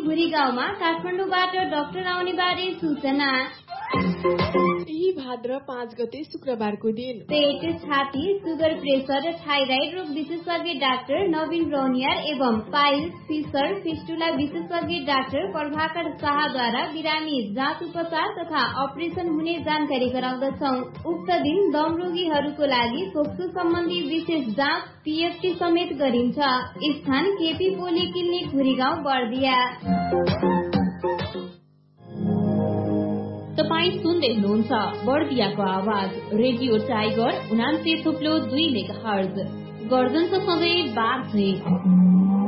खुरी गाउँमा काठमाडौँबाट डाक्टर आउने बारे सूचना। यही भाद्र 5 गते शुक्रबारको दिन पेट, छाती, सुगर, प्रेसर र थाइराइड रोग विशेषज्ञ डाक्टर नवीन ब्रौनियार एवं पाइल्स, फिसर, फिस्टुला विशेषज्ञ डाक्टर प्रभाकर शाहद्वारा बिरामी जाँच उपचार तथा अपरेसन हुने जानकारी गराउँदछौ। उक्त दिन दम रोगीहरूको लागि फोक्सो सम्बन्धी विशेष जाँच पीएफटी समेत गरिन्छ। स्थान केपी पोली क्लिनिक घुरीगाउँ बर्दिया। तपाईँ सुन्दै हुनुहुन्छ बर्दियाको आवाज रेडियो टाइगर 89.2 मेगाहर्ज गर्जनको सधैँ बाँझै।